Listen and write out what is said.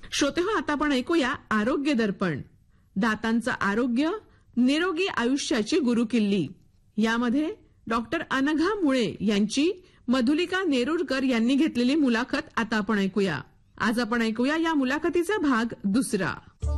श्रोतेहो, आता आपण ऐकूया आरोग्य दर्पण, दातांचं आरोग्य, निरोगी आयुष्याची गुरुकिल्ली. यामध्ये डॉक्टर अनघा मुळे यांची मधुलिका नेरुरकर यांनी घेतलेली मुलाखत आता आपण ऐकूया. आज आपण ऐकूया या मुलाखतीचा भाग दुसरा.